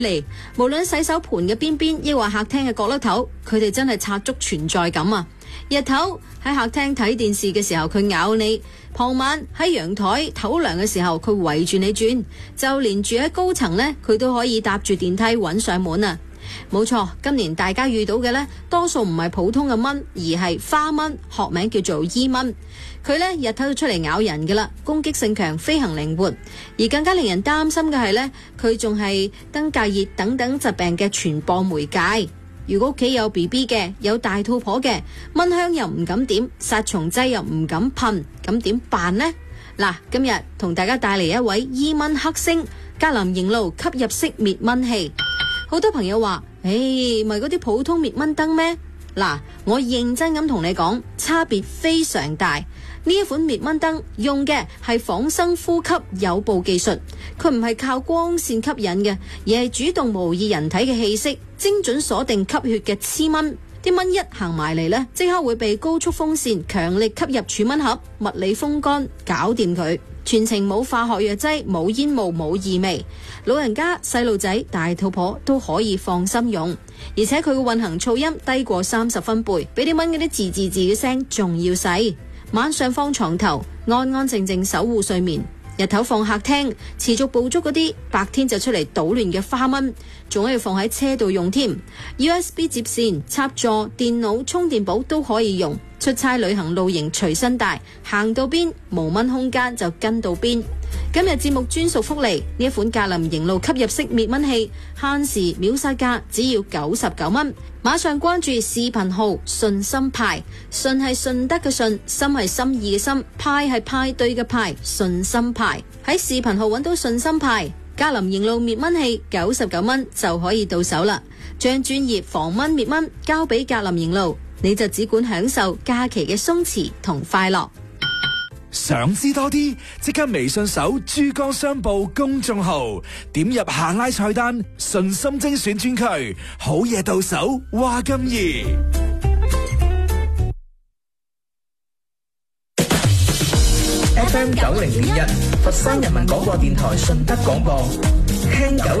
嚟，無論洗手盆嘅邊邊，抑或客廳嘅角落頭，佢哋真係擦足存在感啊！日頭喺客廳睇電視嘅時候，佢咬你；傍晚喺陽台唞涼嘅時候，佢圍住你轉。就連住喺高層呢，佢都可以搭住電梯揾上門啊！冇錯，今年大家遇到嘅呢，多數唔係普通嘅蚊，而係花蚊，學名叫做伊蚊。佢呢日頭都出嚟咬人㗎啦，攻擊性強，飛行靈活。而更加令人擔心嘅係呢，佢仲係登革熱等等疾病嘅傳播媒介。如果屋企有 BB 嘅，有大肚婆嘅，蚊香又唔敢點，殺蟲劑又唔敢噴，咁點辦呢？嗱，今日同大家帶嚟一位伊蚊克星格林營路吸入式滅蚊器。好多朋友話，咪嗰啲普通滅蚊燈咩？嗱，我認真咁同你講，差別非常大。呢一款滅蚊燈用嘅係仿生呼吸誘捕技術，佢唔係靠光線吸引嘅，而係主動模擬人體嘅氣息，精準鎖定吸血嘅雌蚊。啲蚊一行埋嚟呢，即刻會被高速風扇強力吸入儲蚊盒，物理風乾，搞掂佢。全程冇化學藥劑，冇煙霧，冇異味，老人家、細路仔、大肚婆都可以放心用。而且佢嘅運行噪音低過30分貝，比啲蚊嗰啲字嘅聲仲要細。晚上放床頭，安安靜靜守護睡眠；日頭放客廳，持續捕捉嗰啲白天就出嚟搗亂嘅花蚊，仲可以放喺車度用添。USB 接線、插座、電腦、充電寶都可以用。出差、旅行、露營隨身帶，行到邊無蚊空間就跟到邊。今日節目專屬福利，呢一款格林營路吸入式滅蚊器，限時秒殺價，只要99蚊。馬上關注視頻號順心派，順係順德嘅順，心係心意嘅心，派係派對嘅派，順心派。喺視頻號揾到順心派格林營路滅蚊器，99蚊就可以到手啦。將專業防蚊滅蚊交俾格林營路，你就只管享受假期嘅鬆弛同快樂。 想知多啲，即刻微信搜珠江商報公眾號，點入下拉菜單，順心精選專區，好嘢到手，話咁易。 FM 90.1，佛山人民廣播電台順德廣播，聽